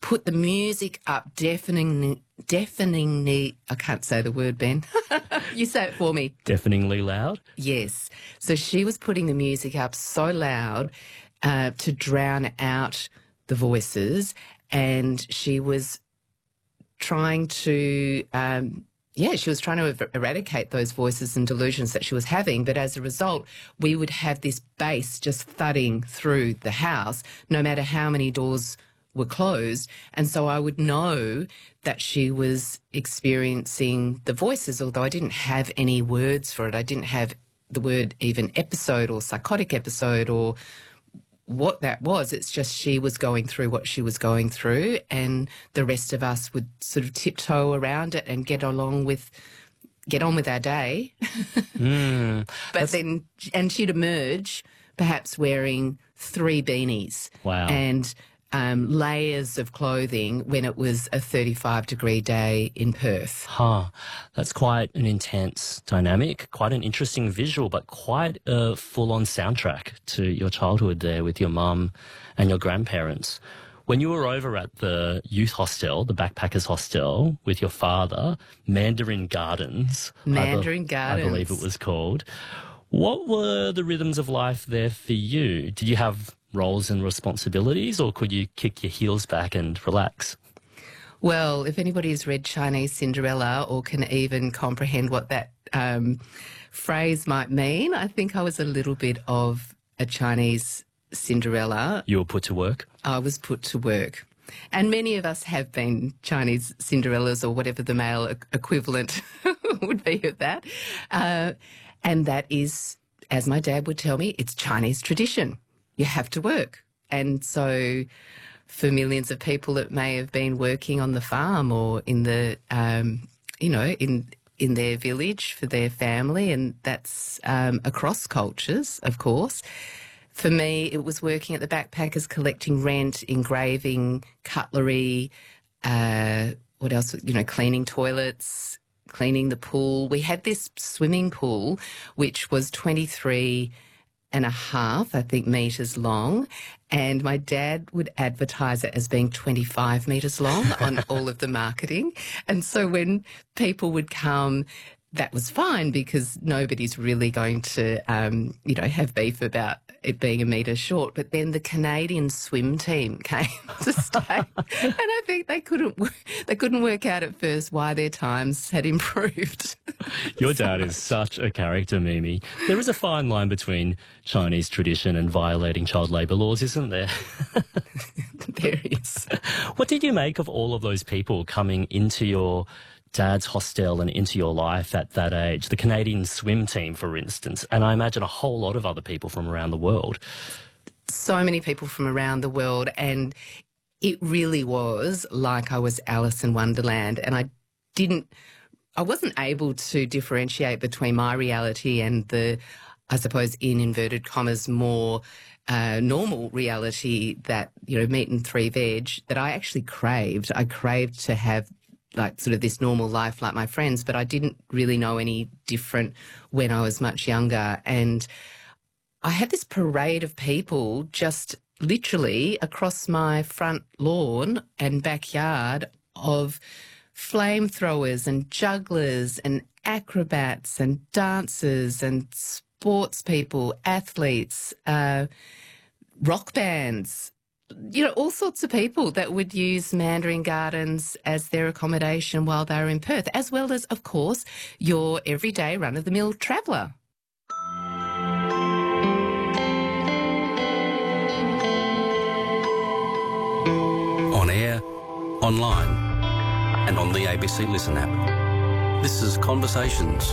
put the music up deafeningly, I can't say the word, Ben. You say it for me. Deafeningly loud? Yes. So she was putting the music up so loud to drown out the voices, and she was trying to she was trying to eradicate those voices and delusions that she was having. But as a result, we would have this bass just thudding through the house, no matter how many doors were closed. And so I would know that she was experiencing the voices, although I didn't have any words for it. I didn't have the word even episode or psychotic episode or what that was. It's just she was going through what she was going through, and the rest of us would sort of tiptoe around it and get on with our day. But then, and she'd emerge perhaps wearing 3 beanies. Wow. And layers of clothing when it was a 35-degree day in Perth. That's quite an intense dynamic, quite an interesting visual, but quite a full-on soundtrack to your childhood there with your mum and your grandparents. When you were over at the youth hostel, the backpackers hostel, with your father, Mandarin Gardens, I believe it was called, what were the rhythms of life there for you? Did you have roles and responsibilities, or could you kick your heels back and relax? Well, if anybody has read Chinese Cinderella or can even comprehend what that phrase might mean, I think I was a little bit of a Chinese Cinderella. You were put to work? I was put to work. And many of us have been Chinese Cinderellas, or whatever the male equivalent would be of that. And that is, as my dad would tell me, it's Chinese tradition. You have to work. And so for millions of people, it may have been working on the farm or in the, in their village for their family, and that's across cultures, of course. For me, it was working at the backpackers, collecting rent, engraving, cutlery, what else, cleaning toilets, cleaning the pool. We had this swimming pool, which was 23 and a half, I think, metres long, and my dad would advertise it as being 25 metres long on all of the marketing. And so when people would come, that was fine, because nobody's really going to, have beef about it being a metre short. But then the Canadian swim team came to stay, and I think they couldn't work out at first why their times had improved. Your dad is such a character, Mimi. There is a fine line between Chinese tradition and violating child labour laws, isn't there? There is. What did you make of all of those people coming into your dad's hostel and into your life at that age? The Canadian swim team, for instance, and I imagine a whole lot of other people from around the world. So many people from around the world, and it really was like I was Alice in Wonderland, and I wasn't able to differentiate between my reality and the, I suppose, in inverted commas, more normal reality that, meat and 3 veg that I actually craved. I craved to have like sort of this normal life like my friends, but I didn't really know any different when I was much younger. And I had this parade of people just literally across my front lawn and backyard of flamethrowers and jugglers and acrobats and dancers and sports people, athletes, rock bands, all sorts of people that would use Mandarin Gardens as their accommodation while they were in Perth, as well as, of course, your everyday run-of-the-mill traveller. On air, online, and on the ABC Listen app. This is Conversations.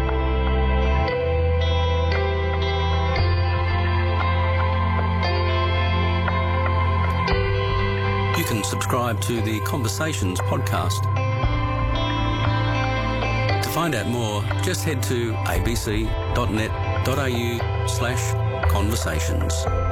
You can subscribe to the Conversations podcast. To find out more, just head to abc.net.au/conversations.